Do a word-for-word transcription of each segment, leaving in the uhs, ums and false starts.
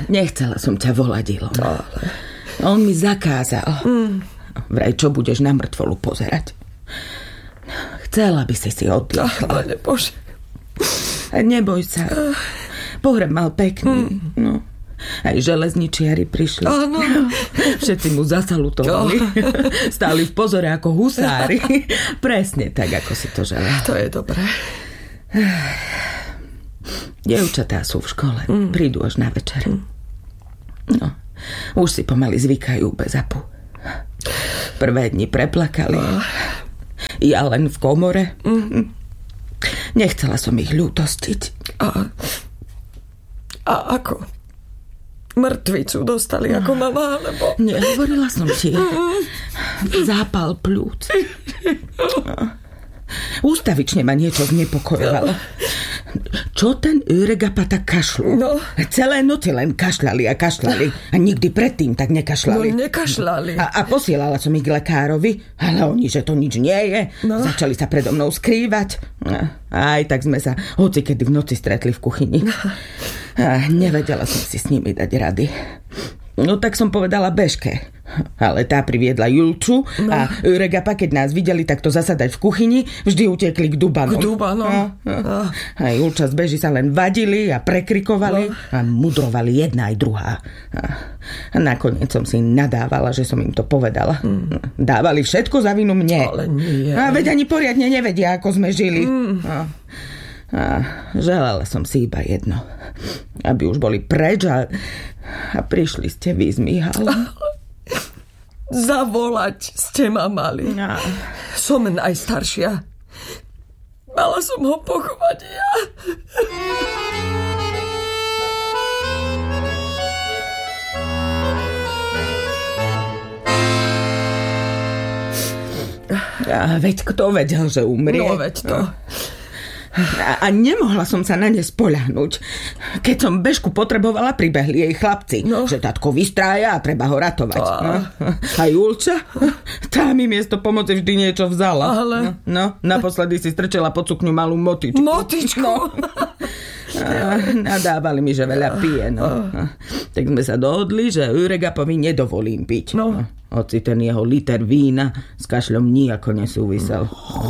Nechcela som ťa volať, Ilona. Ale... On mi zakázal. Mm. Vraj, čo budeš na mŕtvolu pozerať. Chcela by si si oddychla. Ale Bože. Neboj sa. Pohreb mal pekný. Mm. No. Aj železničiari prišli. Áno. Všetci mu zasalutovali. Stáli v pozore ako husári. Presne tak, ako si to želal. To je dobré. Dievčatá sú v škole. Mm. Prídu až na večer. Mm. No, už si pomaly zvykajú bez apu. Prvé dni preplakali. Oh. Ja len v komore. Mm. Nechcela som ich ľútostiť. A, a ako? Mŕtvicu dostali ako mama, alebo... Nehovorila som ti. Zápal pľúc. Ústavične ma niečo znepokojovalo. Čo ten Öregapa tak kašľú? No. Celé noci len kašľali a kašľali. A nikdy predtým tak nekašľali. No nekašľali. A, a posielala som ich k lekárovi, ale oni, že to nič nie je. No. Začali sa predo mnou skrývať. A aj tak sme sa hocikedy v noci stretli v kuchyni. A nevedela som si s nimi dať rady. No tak som povedala Bežke. Ale tá priviedla Julču no. A Öregapa, keď nás videli takto zasadať v kuchyni, vždy utekli k Dubanom. K Dubanom? A, a, a Julča z Beži sa len vadili a prekrikovali no. A mudrovali jedna aj druhá. A, a nakoniec som si nadávala, že som im to povedala. Mm. Dávali všetko za vinu mne. Ale nie. A veď ani poriadne nevedia, ako sme žili. Mm. A, a želala som si iba jedno. Aby už boli preč a, a prišli ste vy s Michalom. Zavolať ste ma mali. No. Som najstaršia. Mala som ho pochovať ja. A veď kto vedel, že umrie? No veď to. A, a nemohla som sa na ne spoľahnúť. Keď som Bežku potrebovala, pribehli jej chlapci. No. Že tatko vystrája a treba ho ratovať. A, no. A Julča? Tá mi miesto pomoci vždy niečo vzala. Ale... No, no, naposledy si strčela pod sukňu malú motičku. Motičku? No. A nadávali mi, že veľa pije. No. A, tak sme sa dohodli, že Öregapovi nedovolím piť. No. Hoci ten jeho liter vína s kašľom nijako nesúvisel.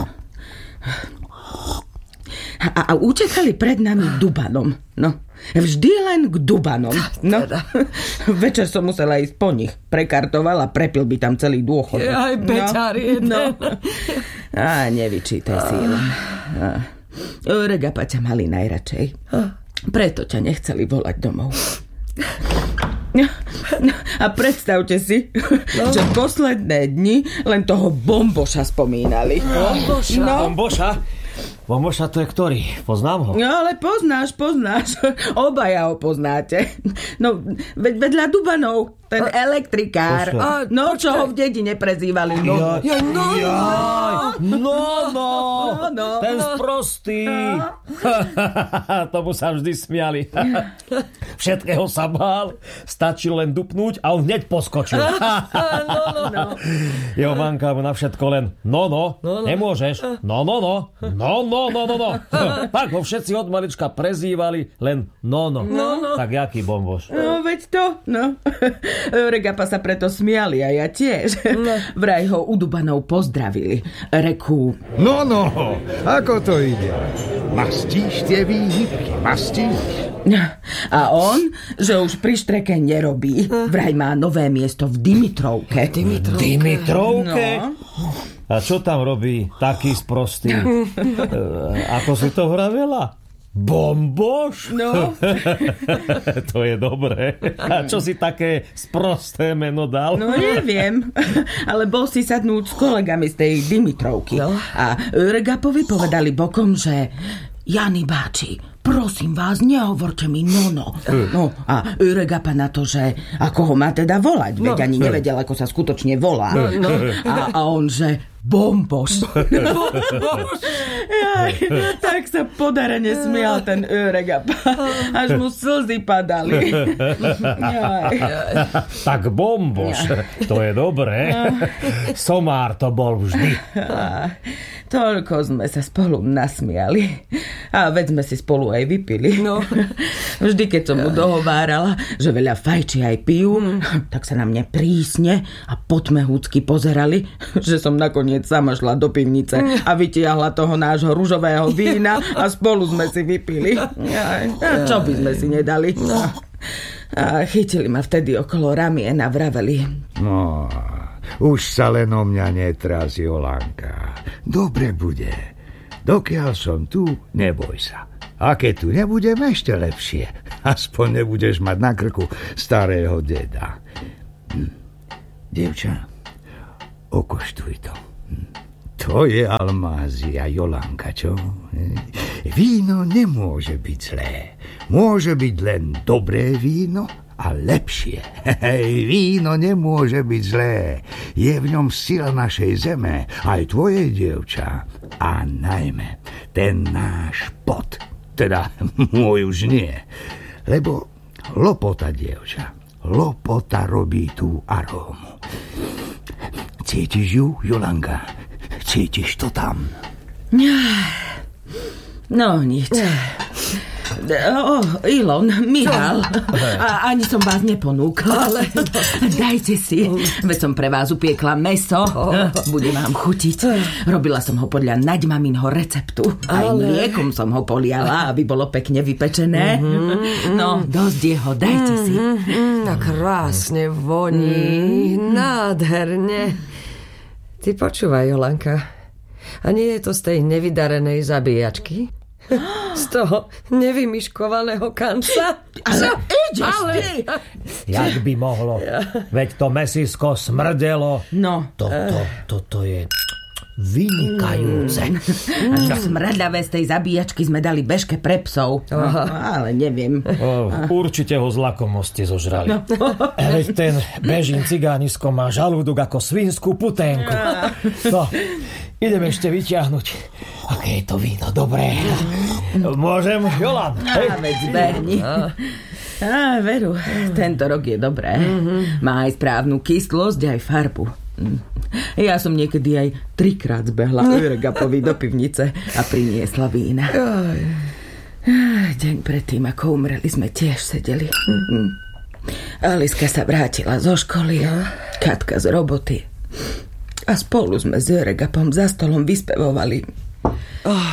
A, a utekali pred nami Dubanom. No, vždy len k Dubanom. No, večer som musela ísť po nich. Prekartoval a prepil by tam celý dôchodok. Aj beťar jeden. No. A nevyčítaj si len. Öregapa ťa mali najradšej. Preto ťa nechceli volať domov. No, no, a predstavte si, no. Že posledné dni len toho Bomboša spomínali. Bomboša? No. Bomboša? Bomboša to je ktorý? Poznám ho. No ale poznáš, poznáš. Obaja ho poznáte. No, ve- vedľa Dubanov. Ten a, elektrikár. A, no, počkej. Čo ho v dedine prezývali. No, ja, ja, no, ja, no, no, no, no, ten no. sprostý. No. Tomu sa vždy smiali. Všetkého sa bál. Stačil len dupnúť a on hneď poskočil. no, no, no. Jeho manka mu na všetko len no, no, no, no. Nemôžeš. No, no, no. No, no, no, no, no. Tak ho všetci od malička prezývali len no, no. no, no. Tak jaký Bomboš? No, veď to, no. Öregapa sa preto smiali a ja tiež. No. Vraj ho u Dubanov pozdravili. Rekú: No, no, ako to ide? Mastíš tie výhybky, mastíš? A on, že už pri štreke nerobí. Vraj má nové miesto v Dimitrovke. Dimitrovke? Dimitrovke? No. A čo tam robí taký sprostý? e, ako si to vravela? Bomboš? No. To je dobré. A čo si také sprosté meno dal? No neviem. Ale bol si sadnúť s kolegami z tej Dimitrovky. No. A Öregapovi povedali bokom, že Jani báči, prosím vás, nehovorte mi nono. No a Öregapa na to, že ako ho má teda volať. Veď ani nevedel, ako sa skutočne volá. No. A, a on, že bomboš. Bomboš. Jaj, tak sa podarene smial ten Öregap. Až mu slzy padali. Jaj. Tak bomboš, to je dobré. Somár to bol vždy. Toľko sme sa spolu nasmiali. A veď sme si spolu aj vypili. No. Vždy, keď som mu dohovárala, že veľa fajči aj pijú, mm. tak sa na mne prísne a potmehúcky pozerali, že som nakoniec sama šla do pivnice a vytiahla toho nášho ružového vína a spolu sme si vypili. Aj, čo by sme si nedali? No. A chytili ma vtedy okolo ramien a vraveli: No, už sa len o mňa netráz, Jolanka. Dobre bude. Dokiaľ som tu, neboj sa. A keď tu nebudem, ešte lepšie. Aspoň nebudeš mať na krku starého deda. Hm. Dievča, okoštuj to. Hm. To je almázia, Jolanka, čo? Víno nemôže byť zlé. Môže byť len dobré víno a lepšie. Hej, víno nemôže byť zlé. Je v ňom sila našej zeme, aj tvojej, dievča. A najmä ten náš pot. Teda môj už nie. Lebo lopota, dievča, lopota robí tú arómu. Cítiš ju, Jolanka? Cítiš to tam? No, nič. O, Ilon, Mihal, a, ani som vás neponúkla. Ale dajte si, veď som pre vás upiekla mäso. Bude vám chutiť. Robila som ho podľa naďmaminho receptu. Aj ale... mliekom som ho poliala, aby bolo pekne vypečené. Mm-hmm. No, dosť jeho, dajte si. Mm-hmm. Tak krásne voní, mm-hmm. nádherne. Ty počúvaj, Jolanka, a nie je to z tej nevydarenej zabíjačky? Z toho nevymyškovaného kanca? Ale ideš ale... ty! Jak by mohlo? Veď to mäsisko smrdelo. No. Toto, toto je vynikajúce. A to smradľavé z tej zabíjačky sme dali bežke pre psov. No, ale neviem. O, určite ho z lakomosti zožrali. No. Veď ten bežín cigánisko má žalúdok ako svinskú puténku. No, idem ešte vyťahnuť. Aké je to víno dobré. Môžem, Jolan? Á, veď zbehni. Á, veru, tento rok je dobré. Má aj správnu kyslosť, aj farbu. Ja som niekedy aj trikrát zbehla Öregapovi do pivnice a priniesla vína. Deň predtým, ako umreli, sme tiež sedeli. Aliska sa vrátila zo školy, Katka z roboty. A spolu sme s Öregapom za stolom vyspevovali: